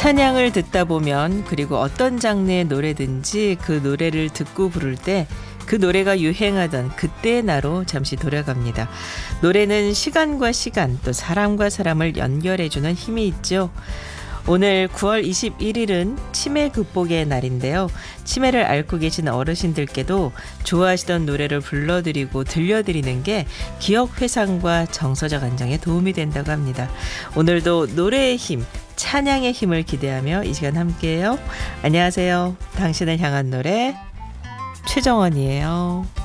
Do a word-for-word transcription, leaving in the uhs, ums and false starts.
찬양을 듣다 보면 그리고 어떤 장르의 노래든지 그 노래를 듣고 부를 때 그 노래가 유행하던 그때의 나로 잠시 돌아갑니다. 노래는 시간과 시간 또 사람과 사람을 연결해주는 힘이 있죠. 오늘 구월 이십일일은 치매 극복의 날인데요. 치매를 앓고 계신 어르신들께도 좋아하시던 노래를 불러드리고 들려드리는 게 기억 회상과 정서적 안정에 도움이 된다고 합니다. 오늘도 노래의 힘, 찬양의 힘을 기대하며 이 시간 함께해요. 안녕하세요. 당신을 향한 노래 최정원이에요.